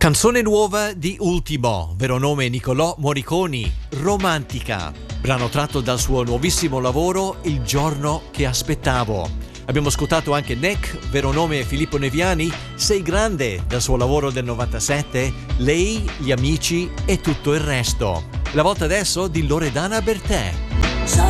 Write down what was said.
Canzone nuova di Ultimo, vero nome Niccolò Morricone, Romantica, brano tratto dal suo nuovissimo lavoro Il giorno che aspettavo. Abbiamo ascoltato anche Nick, vero nome Filippo Neviani, Sei grande, dal suo lavoro del 97, Lei, Gli amici e tutto il resto. La volta adesso di Loredana Bertè.